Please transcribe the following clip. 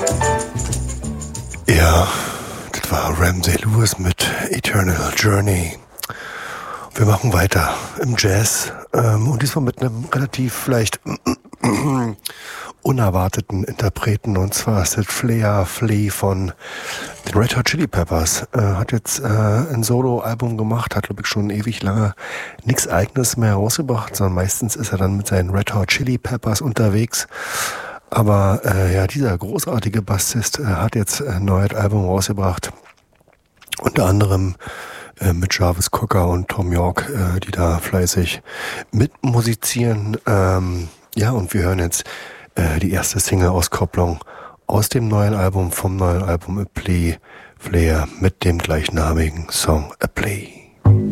Ja, das war Ramsey Lewis mit Eternal Journey. Wir machen weiter im Jazz und diesmal mit einem relativ vielleicht unerwarteten Interpreten, und zwar ist das Flea Flea von den Red Hot Chili Peppers. Hat jetzt ein Solo-Album gemacht, hat glaube ich schon ewig lange nichts Eigenes mehr rausgebracht, sondern meistens ist er dann mit seinen Red Hot Chili Peppers unterwegs. Aber ja, dieser großartige Bassist hat jetzt ein neues Album rausgebracht, unter anderem mit Jarvis Cocker und Tom York, die da fleißig mitmusizieren. Ja, und wir hören jetzt die erste Single-Auskopplung aus dem neuen Album, vom neuen Album A Plea, Flea mit dem gleichnamigen Song A Plea.